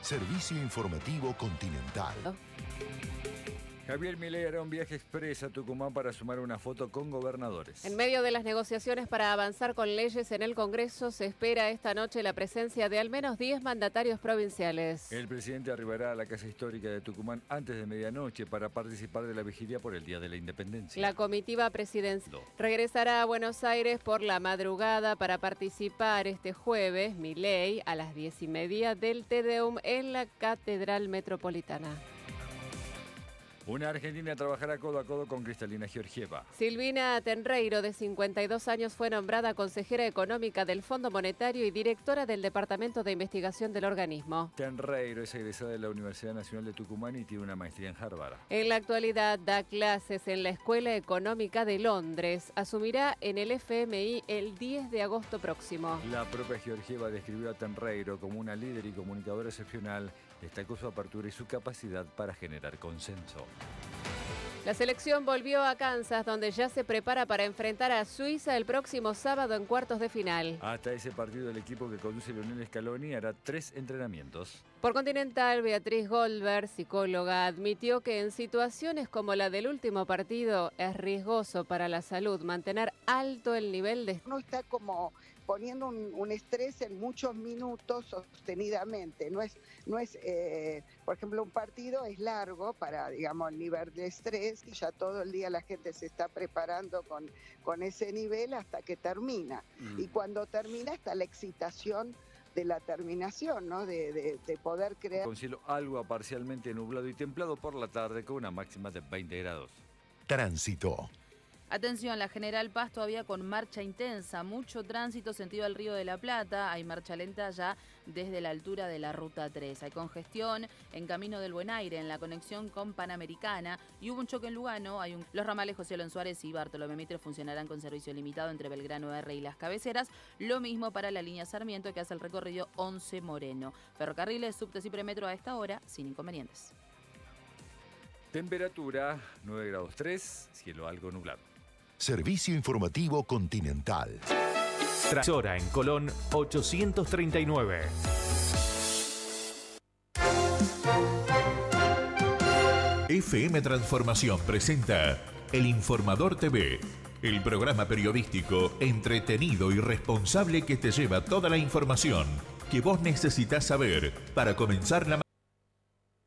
Servicio Informativo Continental. Javier Milei hará un viaje express a Tucumán para sumar una foto con gobernadores. En medio de las negociaciones para avanzar con leyes en el Congreso, se espera esta noche la presencia de al menos 10 mandatarios provinciales. El presidente arribará a la Casa Histórica de Tucumán antes de medianoche para participar de la vigilia por el Día de la Independencia. La comitiva presidencial regresará a Buenos Aires por la madrugada para participar este jueves, Milei, a las 10:30 del Te Deum en la Catedral Metropolitana. Una argentina trabajará codo a codo con Cristalina Georgieva. Silvina Tenreiro, de 52 años, fue nombrada consejera económica del Fondo Monetario y directora del Departamento de Investigación del organismo. Tenreiro es egresada de la Universidad Nacional de Tucumán y tiene una maestría en Harvard. En la actualidad da clases en la Escuela Económica de Londres. Asumirá en el FMI el 10 de agosto próximo. La propia Georgieva describió a Tenreiro como una líder y comunicadora excepcional. Destacó su apertura y su capacidad para generar consenso. La selección volvió a Kansas, donde ya se prepara para enfrentar a Suiza el próximo sábado en cuartos de final. Hasta ese partido, el equipo que conduce Lionel Scaloni hará 3 entrenamientos. Por Continental, Beatriz Goldberg, psicóloga, admitió que en situaciones como la del último partido es riesgoso para la salud mantener alto el nivel de... Uno está como poniendo un estrés en muchos minutos sostenidamente. No es por ejemplo, un partido es largo para, digamos, el nivel de estrés y ya todo el día la gente se está preparando con ese nivel hasta que termina. Y cuando termina está la excitación de la terminación, ¿no? De poder crear. Con cielo algo parcialmente nublado y templado por la tarde con una máxima de 20 grados. Tránsito. Atención, la General Paz todavía con marcha intensa, mucho tránsito sentido al Río de la Plata, hay marcha lenta ya desde la altura de la Ruta 3. Hay congestión en Camino del Buen Aire, en la conexión con Panamericana, y hubo un choque en Lugano. Los ramales José Alonso Suárez y Bartolomé Mitre funcionarán con servicio limitado entre Belgrano R y Las Cabeceras, lo mismo para la línea Sarmiento, que hace el recorrido 11 Moreno. Ferrocarriles, subtes y premetro a esta hora sin inconvenientes. Temperatura 9 grados 3, cielo algo nublado. Servicio Informativo Continental. Hora en Colón 839. FM Transformación presenta El Informador TV, el programa periodístico entretenido y responsable que te lleva toda la información que vos necesitas saber para comenzar la